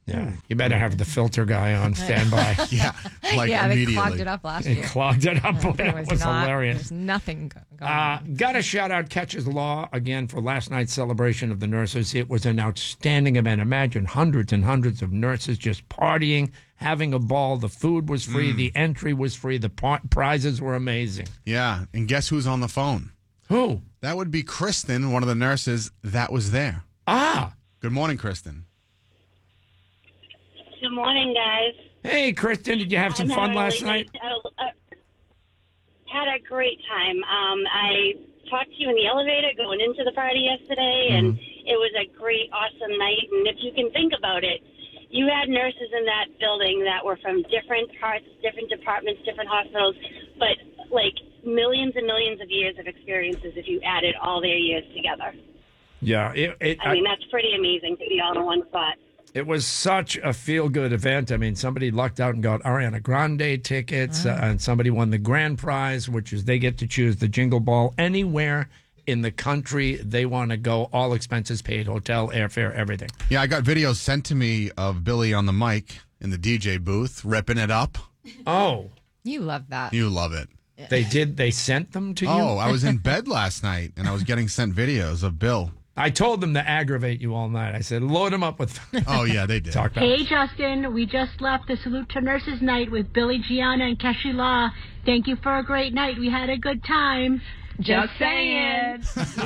Yeah, you better have the filter guy on standby. Yeah, like they immediately. clogged it up last It year. clogged it up. There It was hilarious. There's nothing going on. Got to shout out Catches Law again for last night's celebration of the nurses. It was an outstanding event. Imagine hundreds and hundreds of nurses just partying, having a ball. The food was free. The entry was free. The prizes were amazing. Yeah, and guess who's on the phone? Who? That would be Kristen, one of the nurses that was there. Ah. Good morning, Kristen. Good morning, guys. Hey, Kristen, did you have some fun last night? Had a great time. I talked to you in the elevator going into the party yesterday, and it was a great, awesome night. And if you can think about it, you had nurses in that building that were from different parts, different departments, different hospitals, but like millions and millions of years of experiences if you added all their years together. Yeah. I mean, that's pretty amazing to be all in one spot. It was such a feel-good event. I mean, somebody lucked out and got Ariana Grande tickets, and somebody won the grand prize, which is they get to choose the Jingle Ball anywhere in the country they want to go, all expenses paid, hotel, airfare, everything. Yeah, I got videos sent to me of Billy on the mic in the DJ booth, ripping it up. Oh. You love that. You love it. They did? They sent them to you? Oh, I was in bed last night, and I was getting sent videos of Bill. I told them to aggravate you all night. I said, load them up with... Oh, yeah, they did. Talk about Hey, Justin, we just left the Salute to Nurses night with Billy Gianna and Keshi Law. Thank you for a great night. We had a good time. Just saying.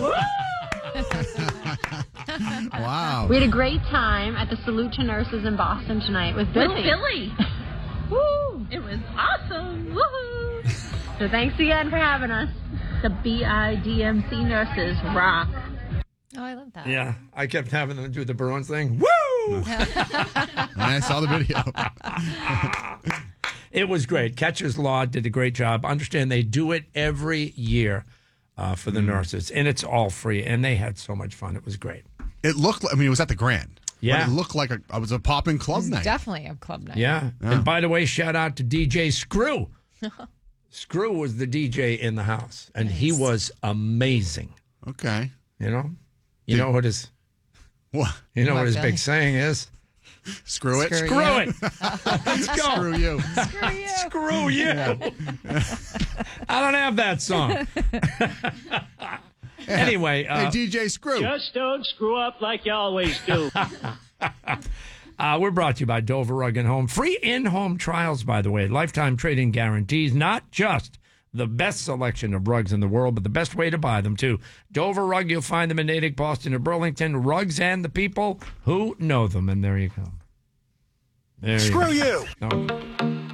Wow. We had a great time at the Salute to Nurses in Boston tonight with Billy. Woo! It was awesome. Woohoo! So thanks again for having us. The BIDMC nurses rock. Oh, I love that. Yeah, I kept having them do the Bruins thing. Woo! I saw the video. It was great. Catcher's Law did a great job. Understand they do it every year for the nurses, and it's all free, and they had so much fun. It was great. It looked like, I mean, it was at the Grand. Yeah. But it looked like it was a popping club night. Definitely a club night. Yeah. And by the way, shout out to DJ Screw. Screw was the DJ in the house, and he was amazing. Okay. You know? You know what his... What? You know what his Billy? big saying is? Screw it. Screw Screw it. Let's go. Screw you. Screw you. I don't have that song. Anyway. Hey, DJ Screw. Just don't screw up like you always do. We're brought to you by Dover Rug and Home. Free in-home trials, by the way. Lifetime trading guarantees. Not just the best selection of rugs in the world, but the best way to buy them, too. Dover Rug, you'll find them in Natick, Boston, or Burlington. Rugs and the people who know them. And there you go. There Screw you you. go. No.